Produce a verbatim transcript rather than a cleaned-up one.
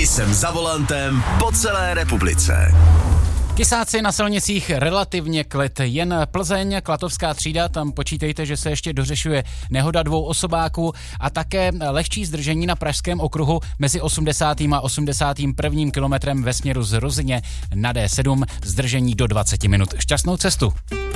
jsem za volantem po celé republice. Kysáci na silnicích relativně klid, jen Plzeň, Klatovská třída, tam počítejte, že se ještě dořešuje nehoda dvou osobáků a také lehčí zdržení na pražském okruhu mezi osmdesátým a osmdesátým prvním kilometrem ve směru z Rozyně na D sedm, zdržení do dvacet minut. Šťastnou cestu.